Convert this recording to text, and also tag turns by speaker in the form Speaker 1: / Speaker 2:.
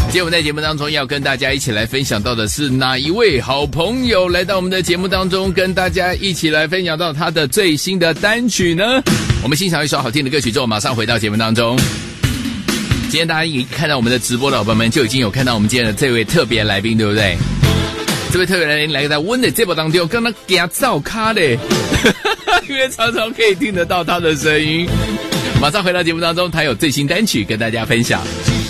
Speaker 1: 今天我们在节目当中要跟大家一起来分享到的是哪一位好朋友来到我们的节目当中，跟大家一起来分享到他的最新的单曲呢？我们欣赏一首好听的歌曲之后，马上回到节目当中。今天大家已经看到我们的直播的伙伴们，就已经有看到我们今天的这位特别来宾，对不对？这位特别来宾来到我们的节目当中，刚刚给他照咖嘞，因为常常可以听得到他的声音。马上回到节目当中，他有最新单曲跟大家分享。